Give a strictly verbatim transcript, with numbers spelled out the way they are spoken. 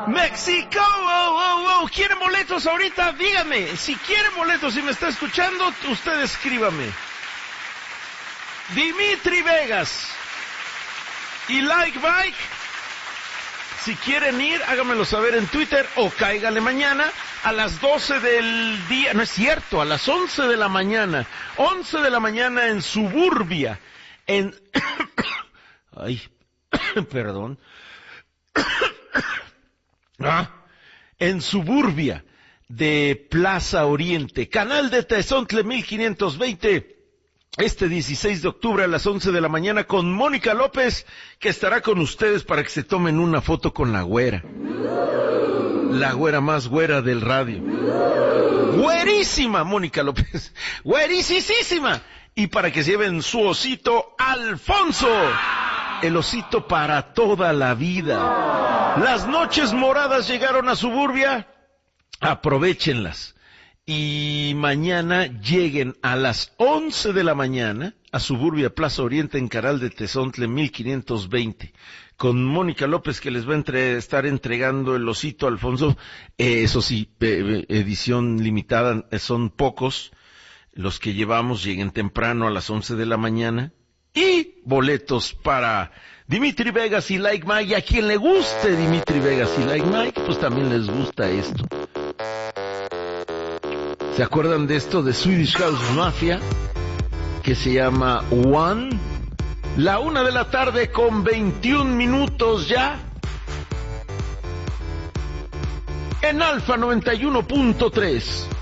México, oh, oh, oh. ¿Quieren boletos ahorita? Dígame. Si quieren boletos, si me está escuchando, usted escríbame. Dimitri Vegas y Like Mike. Si quieren ir, háganmelo saber en Twitter o cáigale mañana a las doce del día. No es cierto, a las once de la mañana. once de la mañana en Suburbia. En... Ay, perdón. Ah, en Suburbia de Plaza Oriente, Canal de Tezontle mil quinientos veinte, este dieciséis de octubre a las once de la mañana con Mónica López, que estará con ustedes para que se tomen una foto con la güera. La güera más güera del radio. Güerísima Mónica López. Güerisísima. Y para que se lleven su osito Alfonso. El osito para toda la vida. Las noches moradas llegaron a Suburbia. Aprovéchenlas. Y mañana lleguen a las once de la mañana a Suburbia Plaza Oriente en Canal de Tezontle mil quinientos veinte. Con Mónica López, que les va a entre, estar entregando el osito Alfonso. Eh, eso sí, eh, edición limitada, eh, son pocos los que llevamos. Lleguen temprano a las once de la mañana. Y boletos para Dimitri Vegas y Like Mike. Y a quien le guste Dimitri Vegas y Like Mike, pues también les gusta esto. ¿Se acuerdan de esto de Swedish House Mafia? Que se llama One. La una de la tarde con veintiún minutos ya. En Alfa noventa y uno punto tres.